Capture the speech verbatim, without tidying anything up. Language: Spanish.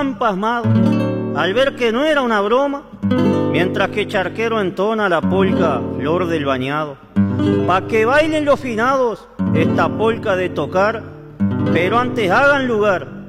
pasmado al ver que no era una broma, mientras que Charquero entona la polca Flor del Bañado. Pa' que bailen los finados esta polca de tocar, pero antes hagan lugar